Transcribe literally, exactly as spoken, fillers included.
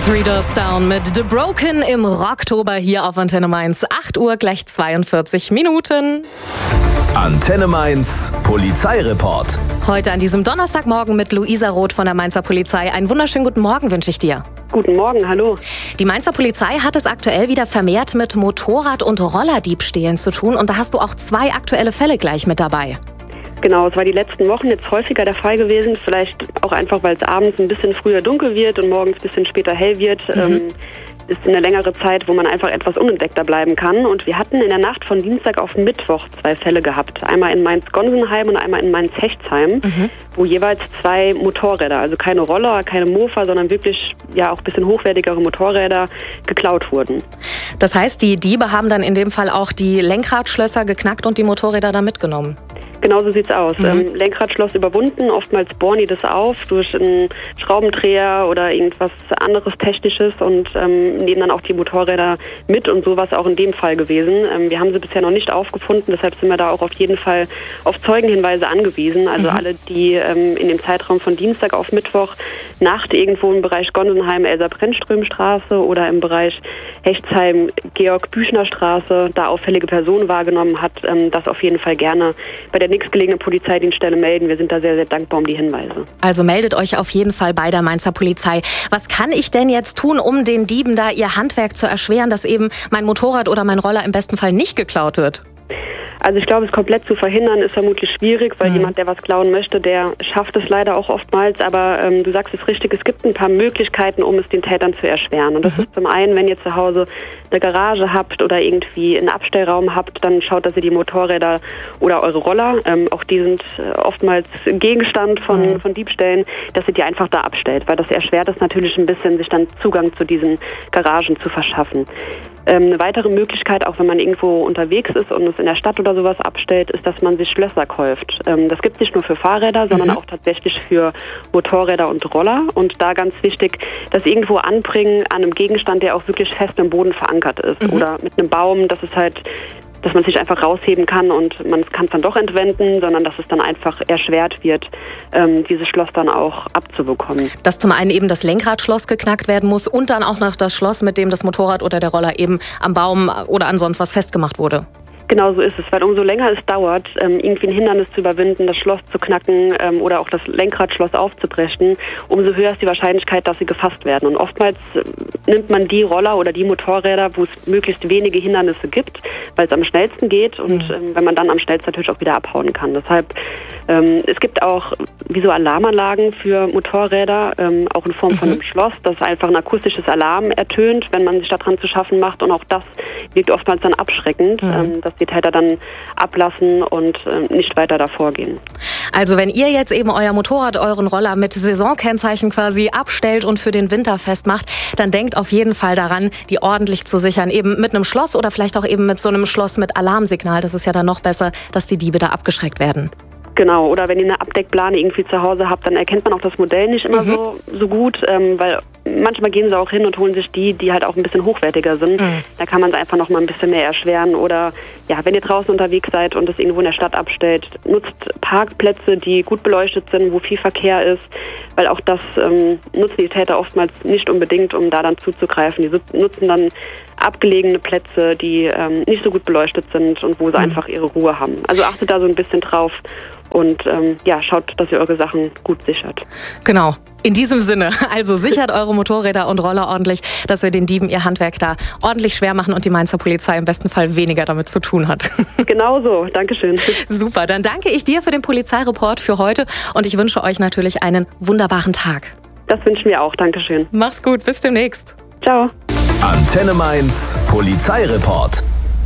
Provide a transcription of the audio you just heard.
Three Doors Down mit The Broken im Rocktober hier auf Antenne Mainz. acht Uhr, gleich zweiundvierzig Minuten. Antenne Mainz, Polizeireport. Heute an diesem Donnerstagmorgen mit Luisa Roth von der Mainzer Polizei. Einen wunderschönen guten Morgen wünsche ich dir. Guten Morgen, hallo. Die Mainzer Polizei hat es aktuell wieder vermehrt mit Motorrad- und Rollerdiebstählen zu tun. Und da hast du auch zwei aktuelle Fälle gleich mit dabei. Genau, es war die letzten Wochen jetzt häufiger der Fall gewesen. Vielleicht auch einfach, weil es abends ein bisschen früher dunkel wird und morgens ein bisschen später hell wird. Mhm. Ähm, ist eine längere Zeit, wo man einfach etwas unentdeckter bleiben kann. Und wir hatten in der Nacht von Dienstag auf Mittwoch zwei Fälle gehabt. Einmal in Mainz-Gonsenheim und einmal in Mainz-Hechtsheim, mhm. wo jeweils zwei Motorräder, also keine Roller, keine Mofa, sondern wirklich ja auch ein bisschen hochwertigere Motorräder geklaut wurden. Das heißt, die Diebe haben dann in dem Fall auch die Lenkradschlösser geknackt und die Motorräder da mitgenommen? Genau so sieht's aus. Mhm. Ähm, Lenkradschloss überwunden, oftmals bohren die das auf durch einen Schraubendreher oder irgendwas anderes Technisches und ähm, nehmen dann auch die Motorräder mit, und so war es auch in dem Fall gewesen. Ähm, wir haben sie bisher noch nicht aufgefunden, deshalb sind wir da auch auf jeden Fall auf Zeugenhinweise angewiesen. Also mhm. alle, die ähm, in dem Zeitraum von Dienstag auf Mittwoch Nacht irgendwo im Bereich Gonsenheim, Elsa-Brennström-Straße oder im Bereich Hechtsheim, Georg-Büchner-Straße da auffällige Personen wahrgenommen hat, ähm, das auf jeden Fall gerne bei der nächstgelegenen Polizeidienststelle melden. Wir sind da sehr, sehr dankbar um die Hinweise. Also meldet euch auf jeden Fall bei der Mainzer Polizei. Was kann ich denn jetzt tun, um den Dieben da ihr Handwerk zu erschweren, dass eben mein Motorrad oder mein Roller im besten Fall nicht geklaut wird? Also ich glaube, es komplett zu verhindern ist vermutlich schwierig, weil mhm. jemand, der was klauen möchte, der schafft es leider auch oftmals. Aber ähm, du sagst es richtig, es gibt ein paar Möglichkeiten, um es den Tätern zu erschweren. Und das mhm. ist zum einen, wenn ihr zu Hause eine Garage habt oder irgendwie einen Abstellraum habt, dann schaut, dass ihr die Motorräder oder eure Roller, ähm, auch die sind oftmals Gegenstand von, mhm. von Diebstählen, dass ihr die einfach da abstellt. Weil das erschwert es natürlich ein bisschen, sich dann Zugang zu diesen Garagen zu verschaffen. Ähm, eine weitere Möglichkeit, auch wenn man irgendwo unterwegs ist und es in der Stadt oder sowas abstellt, ist, dass man sich Schlösser kauft. Ähm, das gibt es nicht nur für Fahrräder, sondern mhm. auch tatsächlich für Motorräder und Roller. Und da ganz wichtig, das irgendwo anbringen an einem Gegenstand, der auch wirklich fest im Boden verankert ist. Mhm. Oder mit einem Baum, dass es halt, dass man sich einfach rausheben kann und man kann es dann doch entwenden, sondern dass es dann einfach erschwert wird, ähm, dieses Schloss dann auch abzubekommen. Dass zum einen eben das Lenkradschloss geknackt werden muss und dann auch noch das Schloss, mit dem das Motorrad oder der Roller eben am Baum oder an sonst was festgemacht wurde. Genau so ist es, weil umso länger es dauert, irgendwie ein Hindernis zu überwinden, das Schloss zu knacken oder auch das Lenkradschloss aufzubrechen, umso höher ist die Wahrscheinlichkeit, dass sie gefasst werden. Und oftmals nimmt man die Roller oder die Motorräder, wo es möglichst wenige Hindernisse gibt, weil es am schnellsten geht und mhm. wenn man dann am schnellsten natürlich auch wieder abhauen kann. Deshalb, ähm, es gibt auch wie so Alarmanlagen für Motorräder, ähm, auch in Form von einem mhm. Schloss, das einfach ein akustisches Alarm ertönt, wenn man sich daran zu schaffen macht, und auch das wirkt oftmals dann abschreckend, mhm. ähm, dass die Täter dann ablassen und äh, nicht weiter davor gehen. Also wenn ihr jetzt eben euer Motorrad, euren Roller mit Saisonkennzeichen quasi abstellt und für den Winter festmacht, dann denkt auf jeden Fall daran, die ordentlich zu sichern. Eben mit einem Schloss oder vielleicht auch eben mit so einem Schloss mit Alarmsignal. Das ist ja dann noch besser, dass die Diebe da abgeschreckt werden. Genau, oder wenn ihr eine Abdeckplane irgendwie zu Hause habt, dann erkennt man auch das Modell nicht immer mhm. so, so gut, ähm, weil manchmal gehen sie auch hin und holen sich die, die halt auch ein bisschen hochwertiger sind. Mhm. Da kann man es einfach noch mal ein bisschen mehr erschweren. Oder ja, wenn ihr draußen unterwegs seid und es irgendwo in der Stadt abstellt, nutzt Parkplätze, die gut beleuchtet sind, wo viel Verkehr ist, weil auch das ähm, nutzen die Täter oftmals nicht unbedingt, um da dann zuzugreifen. Die nutzen dann abgelegene Plätze, die ähm, nicht so gut beleuchtet sind und wo sie mhm. einfach ihre Ruhe haben. Also achtet da so ein bisschen drauf und ähm, ja, schaut, dass ihr eure Sachen gut sichert. Genau. In diesem Sinne, also sichert eure Motorräder und Roller ordentlich, dass wir den Dieben ihr Handwerk da ordentlich schwer machen und die Mainzer Polizei im besten Fall weniger damit zu tun hat. Genau so, Dankeschön. Super, dann danke ich dir für den Polizeireport für heute und ich wünsche euch natürlich einen wunderbaren Tag. Das wünschen wir auch, Dankeschön. Mach's gut, bis demnächst. Ciao. Antenne Mainz, Polizeireport.